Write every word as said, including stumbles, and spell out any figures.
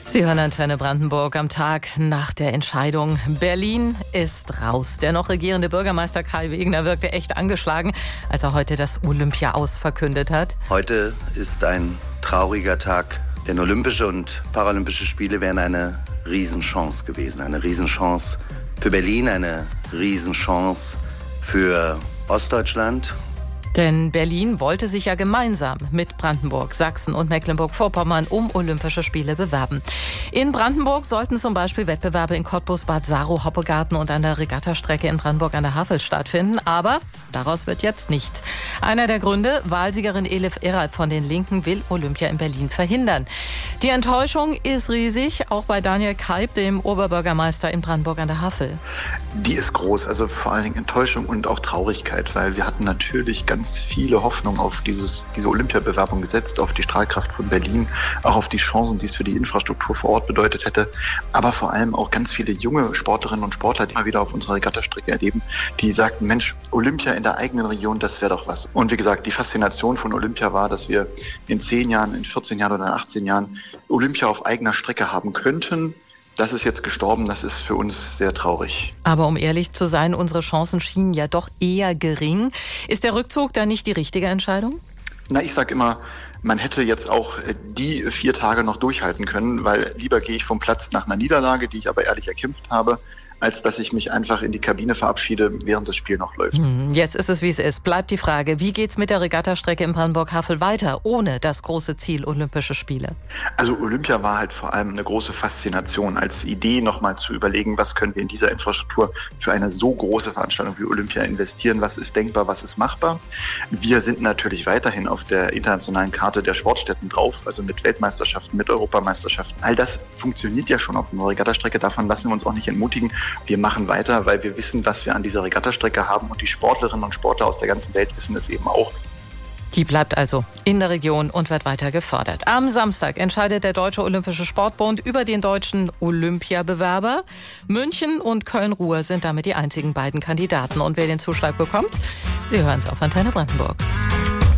Sie hören Antenne Brandenburg am Tag nach der Entscheidung. Berlin ist raus. Der noch regierende Bürgermeister Kai Wegner wirkte echt angeschlagen, als er heute das Olympia-Aus verkündet hat. Heute ist ein trauriger Tag, denn Olympische und Paralympische Spiele wären eine Riesenchance gewesen. Eine Riesenchance für Berlin, eine Riesenchance für Ostdeutschland. Denn Berlin wollte sich ja gemeinsam mit Brandenburg, Sachsen und Mecklenburg-Vorpommern um Olympische Spiele bewerben. In Brandenburg sollten zum Beispiel Wettbewerbe in Cottbus, Bad Saro, Hoppegarten und an der Regattastrecke in Brandenburg an der Havel stattfinden. Aber daraus wird jetzt nichts. Einer der Gründe, Wahlsiegerin Elif Erhard von den Linken will Olympia in Berlin verhindern. Die Enttäuschung ist riesig, auch bei Daniel Keib, dem Oberbürgermeister in Brandenburg an der Havel. Die ist groß, also vor allen Dingen Enttäuschung und auch Traurigkeit, weil wir hatten natürlich ganz viele Hoffnungen auf dieses, diese Olympiabewerbung gesetzt, auf die Strahlkraft von Berlin, auch auf die Chancen, die es für die Infrastruktur vor Ort bedeutet hätte, aber vor allem auch ganz viele junge Sportlerinnen und Sportler, die mal wieder auf unserer Regattastrecke erleben, die sagten, Mensch, Olympia in der eigenen Region, das wäre doch was. Und wie gesagt, die Faszination von Olympia war, dass wir in zehn Jahren, in vierzehn Jahren oder in achtzehn Jahren Olympia auf eigener Strecke haben könnten. Das ist jetzt gestorben, das ist für uns sehr traurig. Aber um ehrlich zu sein, unsere Chancen schienen ja doch eher gering. Ist der Rückzug dann nicht die richtige Entscheidung? Na, ich sag immer, man hätte jetzt auch die vier Tage noch durchhalten können, weil lieber gehe ich vom Platz nach einer Niederlage, die ich aber ehrlich erkämpft habe, als dass ich mich einfach in die Kabine verabschiede, während das Spiel noch läuft. Jetzt ist es, wie es ist. Bleibt die Frage, wie geht's mit der Regattastrecke in Brandenburg-Havel weiter, ohne das große Ziel Olympische Spiele? Also Olympia war halt vor allem eine große Faszination, als Idee nochmal zu überlegen, was können wir in dieser Infrastruktur für eine so große Veranstaltung wie Olympia investieren, was ist denkbar, was ist machbar. Wir sind natürlich weiterhin auf der internationalen Karte der Sportstätten drauf, also mit Weltmeisterschaften, mit Europameisterschaften. All das funktioniert ja schon auf unserer Regattastrecke, davon lassen wir uns auch nicht entmutigen. Wir machen weiter, weil wir wissen, was wir an dieser Regattastrecke haben und die Sportlerinnen und Sportler aus der ganzen Welt wissen es eben auch. Die bleibt also in der Region und wird weiter gefördert. Am Samstag entscheidet der Deutsche Olympische Sportbund über den deutschen Olympiabewerber. München und Köln-Ruhr sind damit die einzigen beiden Kandidaten. Und wer den Zuschlag bekommt, Sie hören es auf Antenne Brandenburg.